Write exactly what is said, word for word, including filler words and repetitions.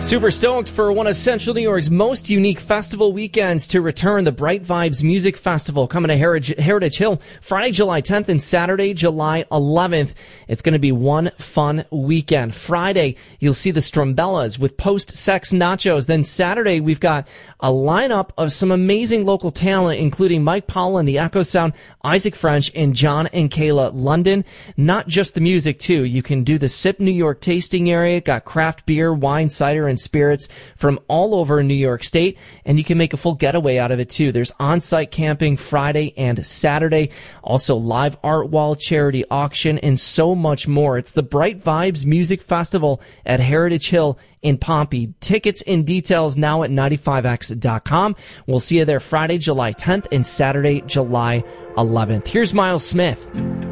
Super stoked for one of Central New York's most unique festival weekends to return. The Bright Vibes Music Festival coming to Heritage, Heritage Hill Friday, July tenth and Saturday, July eleventh. It's going to be one fun weekend. Friday, you'll see the Strumbellas with Post-Sex Nachos. Then Saturday, we've got a lineup of some amazing local talent, including Mike Powell and the Echo Sound, Isaac French, and John and Kayla London. Not just the music, too. You can do the Sip New York tasting area. Got craft beer, wine, cider, and spirits from all over New York State, and you can make a full getaway out of it too. There's on-site camping Friday and Saturday, also live art wall, charity auction, and so much more. It's the Bright Vibes Music Festival at Heritage Hill in Pompey. Tickets and details now at ninety-five x dot com. We'll see you there Friday, July tenth and Saturday, July eleventh. Here's Miles Smith.